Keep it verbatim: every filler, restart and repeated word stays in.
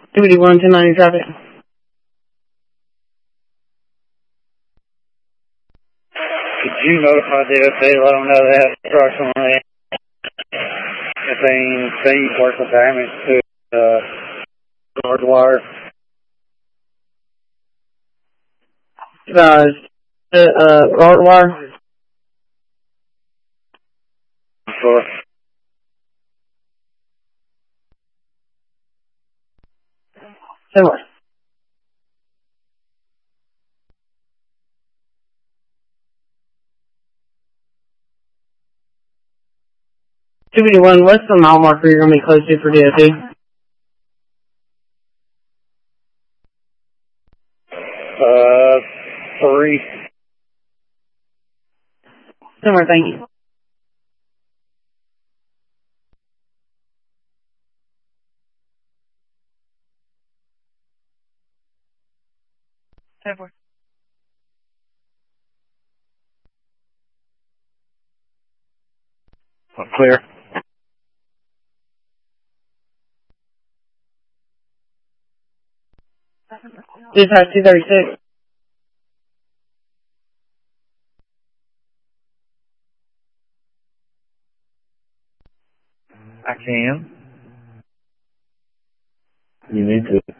two eighty-one, ten ninety traffic. Could you notify the F A A, let them know that approximately if they see partial damage to the uh, guard wire? Uh, the, uh, guard wire? Sure. Similar. two eighty-one, what's the mile marker you're going to be close to for D O T? Uh, three. Similar, thank you. Seven. Clear. Dispatch two thirty-six. I can. You need to.